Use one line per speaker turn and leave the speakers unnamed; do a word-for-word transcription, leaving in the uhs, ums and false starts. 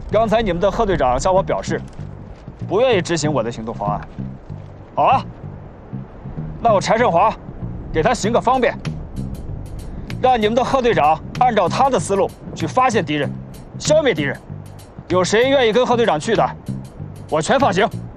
刚才你们的贺队长向我表示，不愿意执行我的行动方案。好啊，那我柴胜华给他行个方便，让你们的贺队长按照他的思路去发现敌人，消灭敌人。有谁愿意跟贺队长去的，我全放行。